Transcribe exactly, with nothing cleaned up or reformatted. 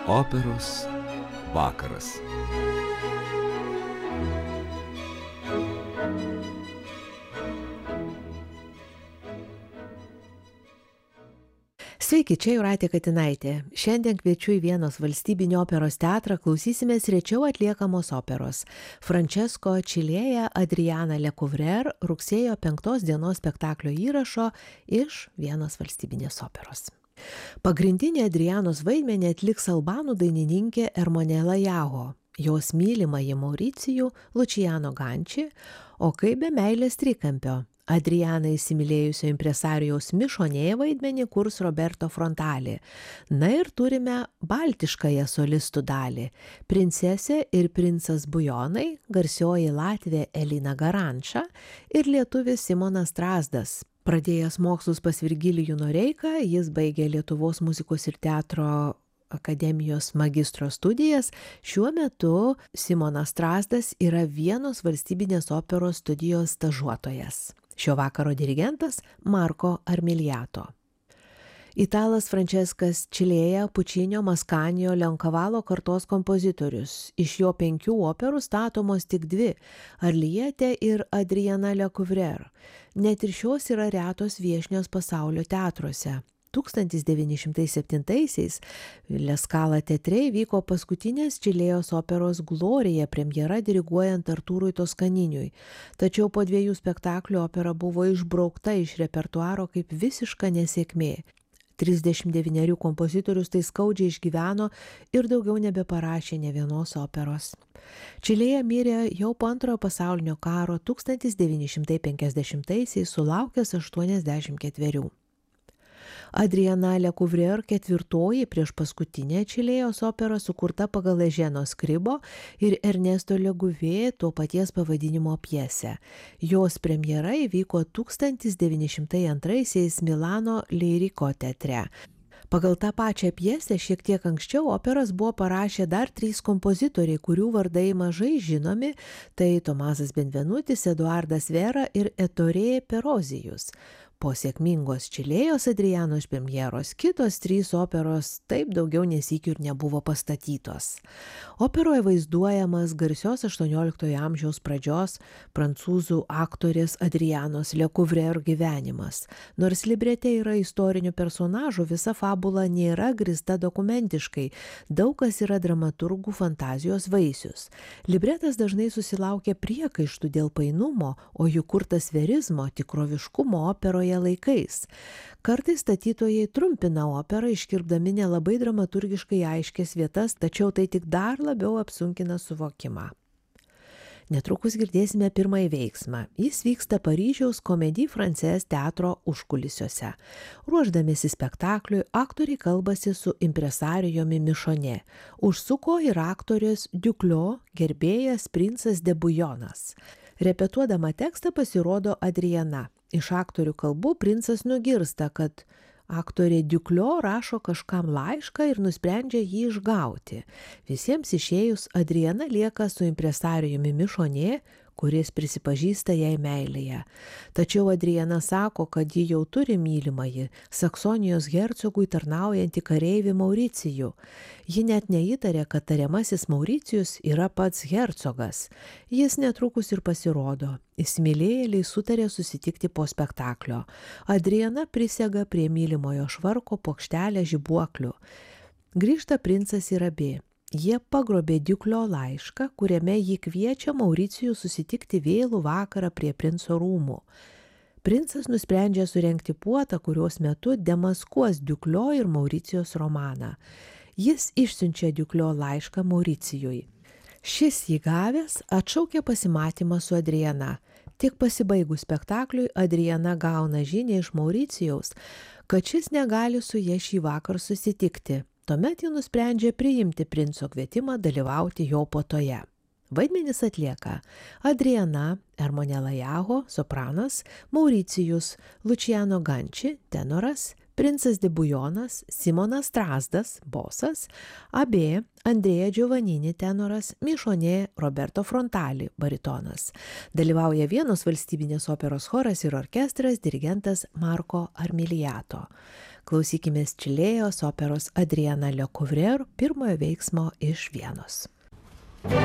Operos vakaras. Sveiki, čia Jūratė Katinaitė. Šiandien kviečiu į Vienos valstybinį operos teatrą klausysimės rečiau atliekamos operos. Francesco Cilėja Adriana Lecouvreur rugsėjo penktos dienos spektaklio įrašo iš Vienos valstybinės operos. Pagrindinį Adrianos vaidmenį atliks albanų dainininkė Ermonela Jaho, jos mylimąjį Mauricijų Luciano Ganči, o kaip be meilės trikampio. Adriana įsimylėjusio impresarijaus Mišonė vaidmenį kurs Roberto Frontali. Na ir turime baltiškąją solistų dalį. Princesė ir princas Bujonai, garsioji Latvė Elina Garanča ir lietuvis Simonas Strazdas. Pradėjęs mokslus pas Virgilijų Noreiką, jis baigė Lietuvos muzikos ir teatro akademijos magistro studijas. Šiuo metu Simonas Strazdas yra Vienos valstybinės operos studijos stažuotojas. Šio vakaro dirigentas Marco Armiliato. Italas Francescas Cilėja Pučinio Maskanio Leoncavalo kartos kompozitorius. Iš jo penkių operų statomos tik dvi – Arlietė ir Adriana Lecouvreur. Net ir šios yra retos viešnios pasaulio teatruose. tūkstantis devyni šimtai septintaisiais La Scala teatre vyko paskutinės Cilėjos operos Glorija premjera diriguojant Artūrui Toskaniniui, tačiau po dviejų spektaklių opera buvo išbraukta iš repertuaro kaip visiška nesėkmė. trisdešimt devynerių kompozitorius tai skaudžiai išgyveno ir daugiau nebeparašė nė vienos operos. Cilėja mirė jau po antrojo pasaulinio karo tūkstantis devyni šimtai penkiasdešimtaisiais sulaukęs aštuoniasdešimt ketverių. Adriana Lecouvreur ketvirtoji prieš paskutinę Cilėjos opera sukurta pagal Eženo Skribo ir Ernesto Leguvė to paties pavadinimo pjesę. Jos premjera įvyko tūkstantis devyni šimtai antraisiais Milano Lyriko teatre. Pagal tą pačią pjesę šiek tiek anksčiau operas buvo parašę dar trys kompozitoriai, kurių vardai mažai žinomi, tai Tomasas Benvenutis, Eduardas Vera ir Ettore Perozijus. Po sėkmingos Cilėjos Adrianos premjeros kitos trys operos taip daugiau nesykių ir nebuvo pastatytos. Operoje vaizduojamas garsios aštuonioliktojo amžiaus pradžios prancūzų aktorės Adrianos Lecouvreur gyvenimas. Nors librete yra istorinių personažų, visa fabula nėra grįsta dokumentiškai, daug kas yra dramaturgų fantazijos vaisius. Libretas dažnai susilaukia priekaištų dėl painumo, o juk kurtas verizmo, tikroviškumo operoje laikais. Kartais statytojai trumpina operą, iškirpdami nelabai dramaturgiškai aiškias vietas, tačiau tai tik dar labiau apsunkina suvokimą. Netrukus girdėsime pirmąjį veiksmą. Jis vyksta Paryžiaus Comédie Française teatro užkulisiuose. Ruošdamiesi spektakliui, aktoriai kalbasi su impresarijumi Mišonė. Užsuko ir aktorės Duclos gerbėjas princas de Bujonas. Repetuodama tekstą pasirodo Adriana. Iš aktorių kalbų princas nugirsta, kad aktorė Duclos rašo kažkam laišką ir nusprendžia jį išgauti. Visiems išėjus Adriana lieka su impresarijumi Mišonė, kuris prisipažįsta jai meilėje. Tačiau Adriana sako, kad ji jau turi mylimąjį, Saksonijos hercogui tarnaujantį kareivį Mauricijų. Ji net neįtarė, kad tariamasis Mauricijus yra pats hercogas. Jis netrukus ir pasirodo. Įsimylėjėliai sutarė susitikti po spektaklio. Adriana prisega prie mylimojo švarko plokštelę žibuoklių. Grįžta princas ir abi. Jie pagrobė Duclos laišką, kuriame jį kviečia Mauricijų susitikti vėlų vakarą prie princo rūmų. Princas nusprendžia surengti puotą, kurios metu demaskuos Duclos ir Mauricijos romaną. Jis išsiunčia Duclos laišką Mauricijui. Šis jį gavęs atšaukia pasimatymą su Adriana. Tik pasibaigus spektakliui Adriana gauna žinią iš Mauricijaus, kad šis negali su ja šį vakarą susitikti. Tuomet ji nusprendžia priimti princo kvietimą dalyvauti jo puotoje. Vaidmenis atlieka Adriana, Ermonela Jaho, sopranas, Mauricijus, Luciano Ganči, tenoras, princas de Bujonas, Simonas Strazdas, bosas, Abė, Andrėja Giovannini, tenoras, Mišonė, Roberto Frontali, baritonas. Dalyvauja Vienos valstybinės operos choras ir orkestras, dirigentas Marco Armiliato. Klausykimės Čilėjos operos Adriana Lecouvreur pirmojo veiksmo iš Vienos.